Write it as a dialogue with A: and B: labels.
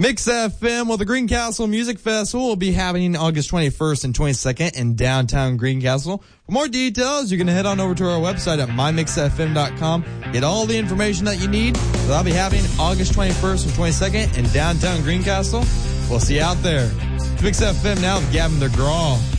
A: Mix FM, well, the Greencastle Music Festival will be happening August 21st and 22nd in downtown Greencastle. For more details, you can head on over to our website at mymixfm.com. Get all the information that you need. So that'll be happening August 21st and 22nd in downtown Greencastle. We'll see you out there. Mix FM now with Gavin DeGraw.